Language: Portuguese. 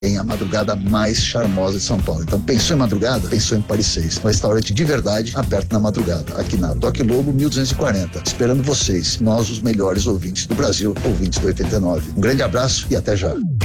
a madrugada mais charmosa de São Paulo. Então, pensou em madrugada? Pensou em Paris 6. Um restaurante de verdade, aberto na madrugada, aqui na Toque Lobo 1240. Esperando vocês, nós os melhores ouvintes do Brasil, ouvintes do 89. Um grande abraço e até já.